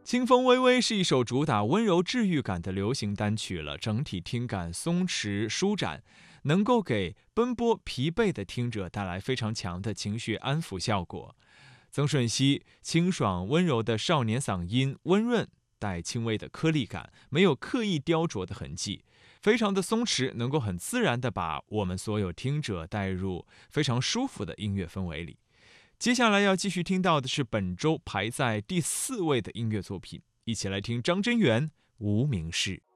清风微微是一首主打温柔治愈感的流行单曲了，整体听感松弛舒展，能够给奔波疲惫的听者带来非常强的情绪安抚效果。曾舜晞清爽温柔的少年嗓音，温润带轻微的颗粒感，没有刻意雕琢的痕迹，非常的松弛，能够很自然地把我们所有听者带入非常舒服的音乐氛围里。接下来要继续听到的是本周排在第4位的音乐作品，一起来听张真源《无名氏》。